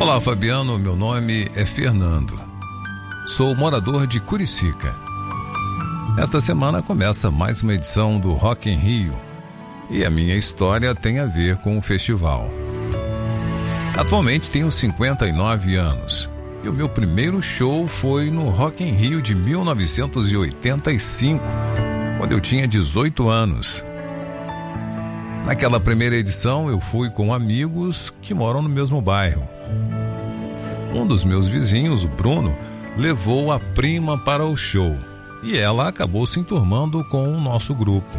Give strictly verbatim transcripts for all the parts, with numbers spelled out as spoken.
Olá, Fabiano, meu nome é Fernando. Sou morador de Curicica. Esta semana começa mais uma edição do Rock in Rio e a minha história tem a ver com o festival. Atualmente tenho cinquenta e nove anos e o meu primeiro show foi no Rock in Rio de mil novecentos e oitenta e cinco, quando eu tinha dezoito anos. Naquela primeira edição eu fui com amigos que moram no mesmo bairro. Um dos meus vizinhos, o Bruno, levou a prima para o show e ela acabou se enturmando com o nosso grupo.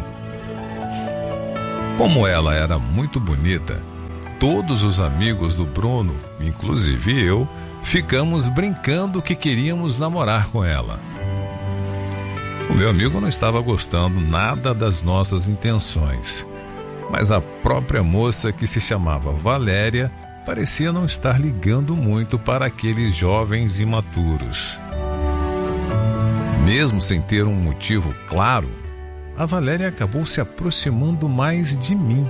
Como ela era muito bonita, todos os amigos do Bruno, inclusive eu, ficamos brincando que queríamos namorar com ela. O meu amigo não estava gostando nada das nossas intenções, mas a própria moça, que se chamava Valéria, parecia não estar ligando muito para aqueles jovens imaturos. Mesmo sem ter um motivo claro, a Valéria acabou se aproximando mais de mim.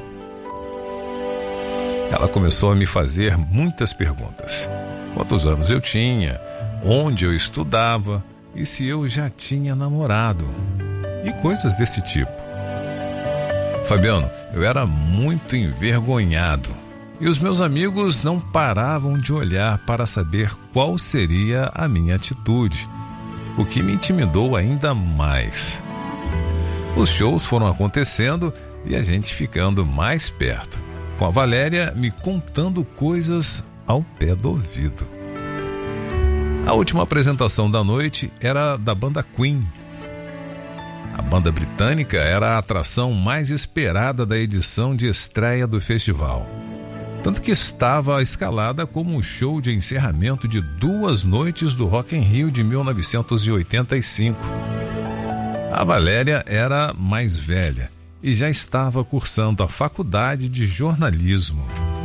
Ela começou a me fazer muitas perguntas. Quantos anos eu tinha, onde eu estudava e se eu já tinha namorado, e coisas desse tipo. Fabiano, eu era muito envergonhado e os meus amigos não paravam de olhar para saber qual seria a minha atitude, o que me intimidou ainda mais. Os shows foram acontecendo e a gente ficando mais perto, com a Valéria me contando coisas ao pé do ouvido. A última apresentação da noite era da banda Queen. A banda britânica era a atração mais esperada da edição de estreia do festival, tanto que estava escalada como um show de encerramento de duas noites do Rock in Rio de mil novecentos e oitenta e cinco. A Valéria era mais velha e já estava cursando a faculdade de jornalismo.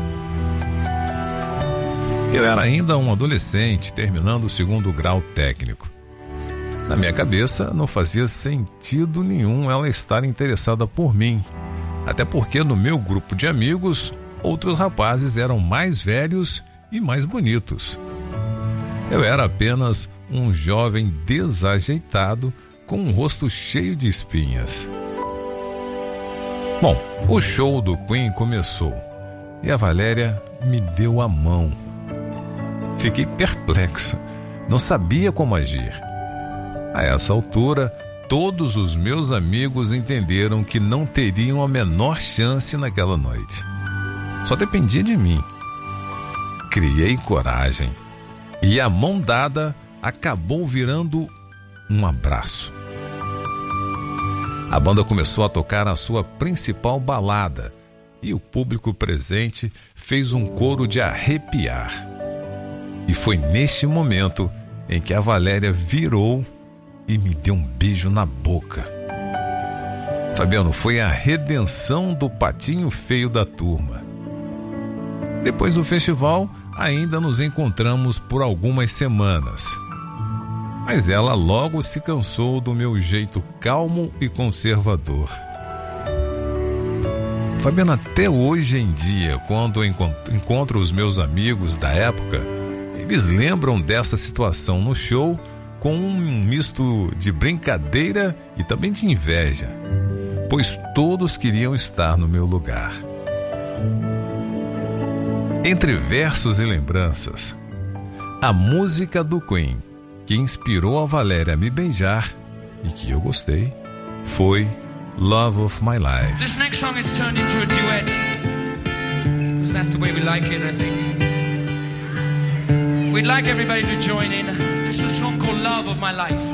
Eu era ainda um adolescente, terminando o segundo grau técnico. Na minha cabeça, não fazia sentido nenhum ela estar interessada por mim, até porque no meu grupo de amigos, outros rapazes eram mais velhos e mais bonitos. Eu era apenas um jovem desajeitado com um rosto cheio de espinhas. Bom, o show do Queen começou e a Valéria me deu a mão. Fiquei perplexo, não sabia como agir. A essa altura, todos os meus amigos entenderam que não teriam a menor chance naquela noite. Só dependia de mim. Criei coragem e a mão dada acabou virando um abraço. A banda começou a tocar a sua principal balada e o público presente fez um coro de arrepiar. E foi neste momento em que a Valéria virou e me deu um beijo na boca. Fabiano, foi a redenção do patinho feio da turma. Depois do festival, ainda nos encontramos por algumas semanas. Mas ela logo se cansou do meu jeito calmo e conservador. Fabiano, até hoje em dia, quando encontro os meus amigos da época, eles lembram dessa situação no show com um misto de brincadeira e também de inveja, pois todos queriam estar no meu lugar. Entre versos e lembranças, a música do Queen, que inspirou a Valéria a me beijar e que eu gostei, foi Love of My Life. This next song is turned into a duet, because that's the way we like it, I think. We'd like everybody to join in. This is a song called Love of My Life.